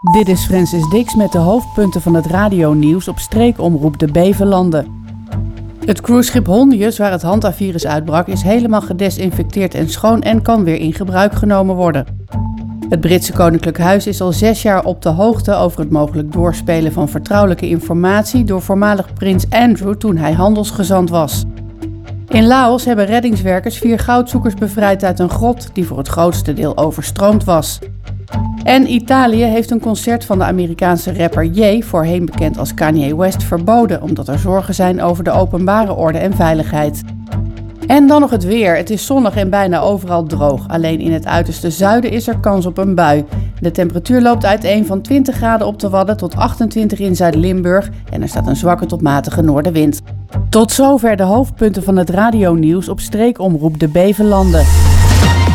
Dit is Francis Dix met de hoofdpunten van het radionieuws op streekomroep de Bevelanden. Het cruiseschip Hondius, waar het Hantavirus uitbrak, is helemaal gedesinfecteerd en schoon en kan weer in gebruik genomen worden. Het Britse Koninklijk Huis is al 6 jaar op de hoogte over het mogelijk doorspelen van vertrouwelijke informatie door voormalig prins Andrew toen hij handelsgezant was. In Laos hebben reddingswerkers 4 goudzoekers bevrijd uit een grot die voor het grootste deel overstroomd was. En Italië heeft een concert van de Amerikaanse rapper Ye, voorheen bekend als Kanye West, verboden omdat er zorgen zijn over de openbare orde en veiligheid. En dan nog het weer. Het is zonnig en bijna overal droog. Alleen in het uiterste zuiden is er kans op een bui. De temperatuur loopt uiteen van 20 graden op de Wadden tot 28 in Zuid-Limburg en er staat een zwakke tot matige noordenwind. Tot zover de hoofdpunten van het radionieuws op streekomroep de Bevelanden.